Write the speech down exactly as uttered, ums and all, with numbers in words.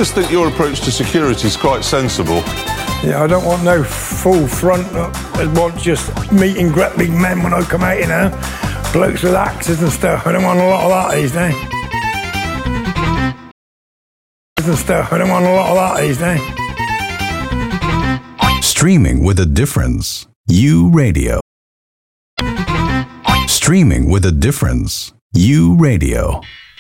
always think your approach to security is quite sensible. Yeah, I don't want no full front. I want just meeting grappling men when I come out, you know. Blokes with axes and stuff. I don't want a lot of that these days. And stuff. I don't want a lot of that these days. Streaming with a difference. You Radio. Streaming with a difference. You Radio.